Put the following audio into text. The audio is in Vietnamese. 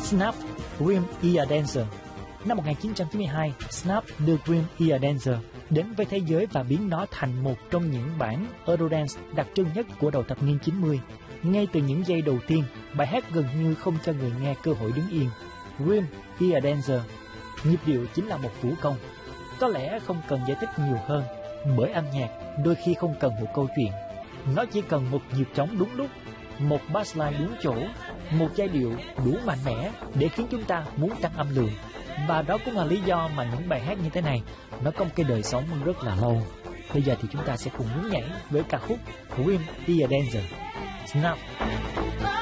Snap, Dream Ear Dancer. Năm 1992, Snap đưa Dream Ear Dancer đến với thế giới và biến nó thành một trong những bản Eurodance đặc trưng nhất của đầu thập niên 90. Ngay từ những giây đầu tiên, bài hát gần như không cho người nghe cơ hội đứng yên. Dream Ear Dancer, nhịp điệu chính là một vũ công. Có lẽ không cần giải thích nhiều hơn, bởi âm nhạc đôi khi không cần một câu chuyện. Nó chỉ cần một nhịp trống đúng lúc, một bassline đúng chỗ, một giai điệu đủ mạnh mẽ để khiến chúng ta muốn tăng âm lượng. Và đó cũng là lý do mà những bài hát như thế này nó có một cái đời sống rất là lâu. Bây giờ thì chúng ta sẽ cùng nhún nhảy với ca khúc Dream Ear Dancer. Snap.